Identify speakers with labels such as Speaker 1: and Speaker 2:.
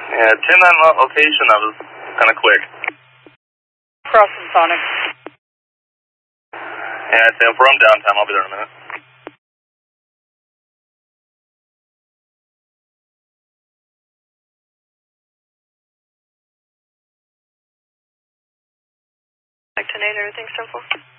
Speaker 1: Yeah, 10-9 location, that was kind of quick.
Speaker 2: Crossing Sonic.
Speaker 1: Yeah, Sam, if I'm downtown, I'll be there in a minute.
Speaker 2: Like 10-8, everything's simple.